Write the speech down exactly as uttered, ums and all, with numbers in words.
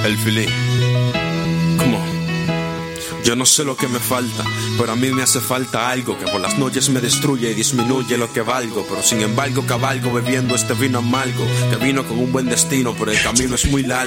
El feeling. ¿Cómo? Yo no sé lo que me falta, pero a mí me hace falta algo que por las noches me destruye y disminuye lo que valgo. Pero sin embargo cabalgo bebiendo este vino amargo, que vino con un buen destino, pero el camino es muy largo.